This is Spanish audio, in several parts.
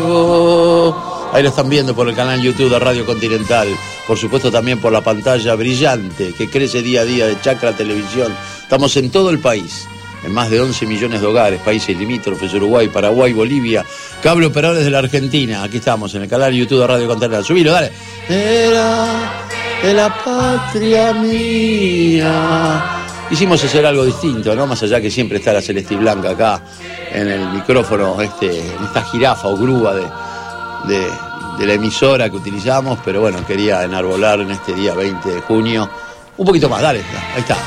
vivo. Ahí lo están viendo por el canal YouTube de Radio Continental. Por supuesto también por la pantalla brillante que crece día a día de Chacra Televisión. Estamos en todo el país, en más de 11 millones de hogares, países limítrofes, Uruguay, Paraguay, Bolivia, cable operadores de la Argentina. Aquí estamos en el canal YouTube de Radio Continental. Subilo, dale. Era de la patria mía. Quisimos hacer algo distinto, ¿no? Más allá que siempre está la celeste y blanca acá en el micrófono, en esta jirafa o grúa de la emisora que utilizamos, pero bueno, quería enarbolar en este día 20 de junio. Un poquito más, dale, ahí está.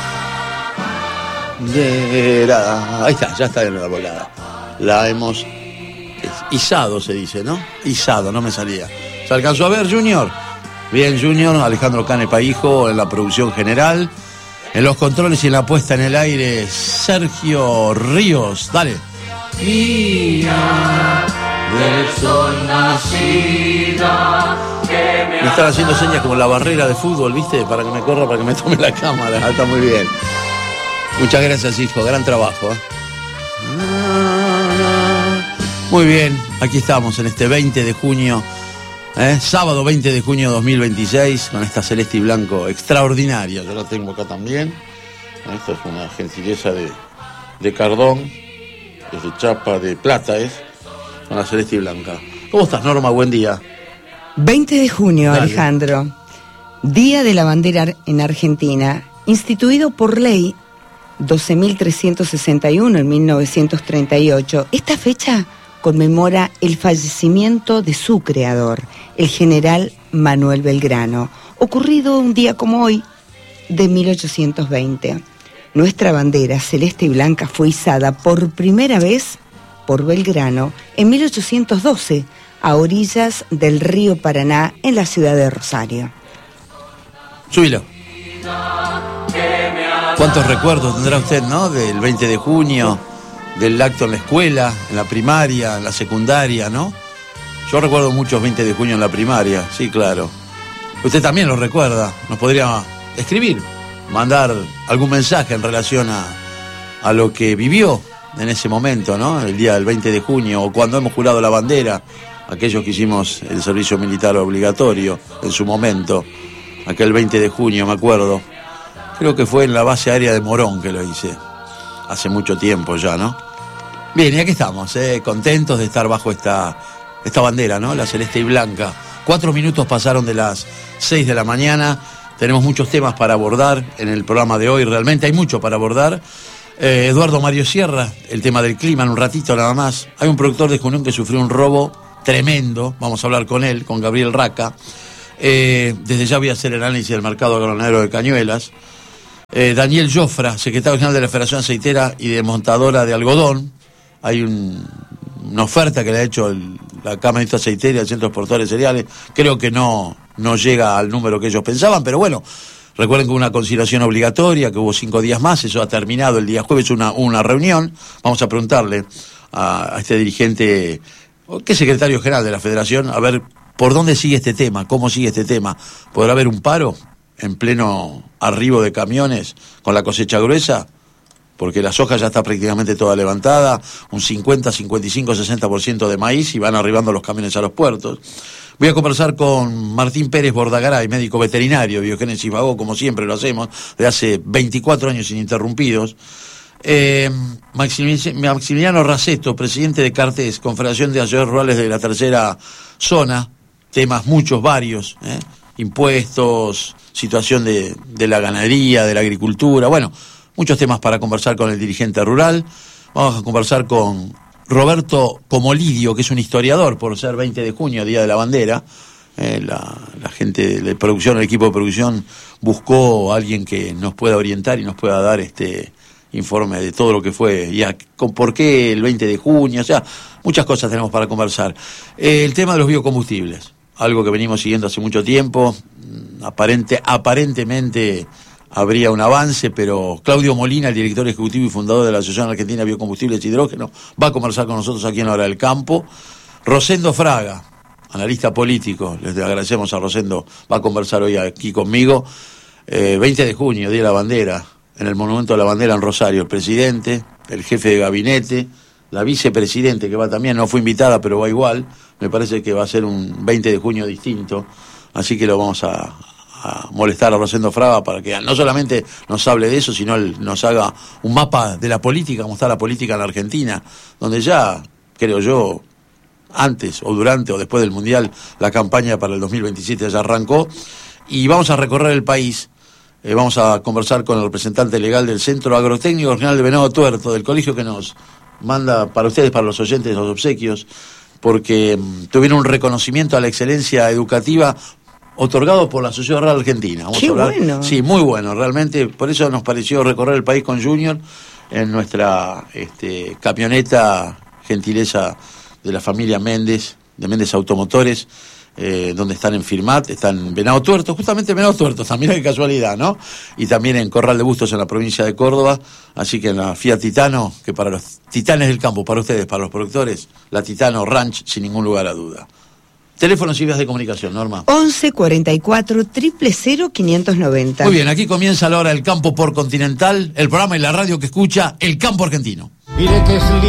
Ahí está, ya está enarbolada. La hemos izado, se dice, ¿no? Izado, no me salía. ¿Se alcanzó a ver, Junior? Bien, Junior, Alejandro Canepa hijo en la producción general. En los controles y en la puesta en el aire, Sergio Ríos. Dale. Mía del sol nacida. Me están haciendo señas como la barrera de fútbol, ¿viste? Para que me corra, para que me tome la cámara. Está muy bien. Muchas gracias, hijo. Gran trabajo. Muy bien. Aquí estamos en este 20 de junio. Sábado 20 de junio de 2026, con esta celeste y blanco extraordinaria. Yo la tengo acá también. Esta es una gentileza de cardón, es de chapa de plata, con la celeste y blanca. ¿Cómo estás, Norma? Buen día. 20 de junio, Dale. Alejandro, Día de la Bandera en Argentina, instituido por ley 12.361 en 1938. Esta fecha conmemora el fallecimiento de su creador, el general Manuel Belgrano, ocurrido un día como hoy de 1820. Nuestra bandera celeste y blanca fue izada por primera vez por Belgrano en 1812 a orillas del río Paraná en la ciudad de Rosario. Súbilo. ¿Cuántos recuerdos tendrá usted, no? Del 20 de junio, del acto en la escuela, en la primaria, en la secundaria, ¿no? Yo recuerdo muchos 20 de junio en la primaria, sí, claro. Usted también lo recuerda. Nos podría escribir, mandar algún mensaje en relación a lo que vivió en ese momento, ¿no? El día del 20 de junio, o cuando hemos jurado la bandera, aquellos que hicimos el servicio militar obligatorio en su momento, aquel 20 de junio, me acuerdo. Creo que fue en la base aérea de Morón que lo hice. Hace mucho tiempo ya, ¿no? Bien, y aquí estamos, contentos de estar bajo esta bandera, ¿no? La celeste y blanca. 4 minutos pasaron de las 6 de la mañana. Tenemos muchos temas para abordar en el programa de hoy. Realmente hay mucho para abordar. Eduardo Mario Sierra, el tema del clima, en un ratito nada más. Hay un productor de Junín que sufrió un robo tremendo. Vamos a hablar con él, con Gabriel Raca. Desde ya voy a hacer el análisis del mercado agroganadero de Cañuelas. Daniel Jofra, secretario general de la Federación Aceitera y Desmontadora de Algodón. Hay una oferta que le ha hecho la Cámara de Aceitera y el Centro Exportador de Cereales. Creo que no llega al número que ellos pensaban, pero bueno, recuerden que hubo una conciliación obligatoria, que hubo 5 días más, eso ha terminado el día jueves, una reunión. Vamos a preguntarle a este dirigente, que es secretario general de la Federación, a ver por dónde sigue este tema, cómo sigue este tema. ¿Podrá haber un paro en pleno arribo de camiones con la cosecha gruesa? Porque la soja ya está prácticamente toda levantada, un 50, 55, 60% de maíz, y van arribando los camiones a los puertos. Voy a conversar con Martín Pérez Bordagaray, médico veterinario, Biogénesis Vago, como siempre lo hacemos, de hace 24 años ininterrumpidos. Maximiliano Raceto, presidente de Cartes, Confederación de Asesores Rurales de la Tercera Zona, temas muchos, varios, impuestos, situación de la ganadería, de la agricultura, bueno, muchos temas para conversar con el dirigente rural. Vamos a conversar con Roberto Comolidio, que es un historiador, por ser 20 de junio, Día de la Bandera. La gente de producción, el equipo de producción, buscó a alguien que nos pueda orientar y nos pueda dar este informe de todo lo que fue, y por qué el 20 de junio, o sea, muchas cosas tenemos para conversar. El tema de los biocombustibles, algo que venimos siguiendo hace mucho tiempo. Aparentemente habría un avance, pero Claudio Molina, el director ejecutivo y fundador de la Asociación Argentina de Biocombustibles e Hidrógeno, va a conversar con nosotros aquí en La Hora del Campo. Rosendo Fraga, analista político, les agradecemos a Rosendo, va a conversar hoy aquí conmigo. 20 de junio, Día de la Bandera, en el Monumento de la Bandera en Rosario, el presidente, el jefe de gabinete, la vicepresidente que va también, no fue invitada pero va igual, me parece que va a ser un 20 de junio distinto, así que lo vamos a molestar a Rosendo Fraga para que no solamente nos hable de eso, sino nos haga un mapa de la política, cómo está la política en la Argentina, donde ya, creo yo, antes o durante o después del Mundial, la campaña para el 2027 ya arrancó, y vamos a recorrer el país. Vamos a conversar con el representante legal del Centro Agrotécnico Regional de Venado Tuerto, del colegio que nos manda para ustedes, para los oyentes, los obsequios, porque tuvieron un reconocimiento a la excelencia educativa otorgado por la Sociedad Rural Argentina. Qué bueno. Sí, muy bueno, realmente. Por eso nos pareció recorrer el país con Junior en nuestra camioneta, gentileza de la familia Méndez, de Méndez Automotores, donde están en Firmat, están en Venado Tuerto, justamente en Venado Tuerto, también qué casualidad, ¿no? Y también en Corral de Bustos, en la provincia de Córdoba. Así que en la Fiat Titano, que para los titanes del campo, para ustedes, para los productores, la Titano Ranch, sin ningún lugar a duda. Teléfonos y vías de comunicación, Norma. 11 44 000 590. Muy bien, aquí comienza la hora del campo por Continental, el programa y la radio que escucha el campo argentino. Mire que es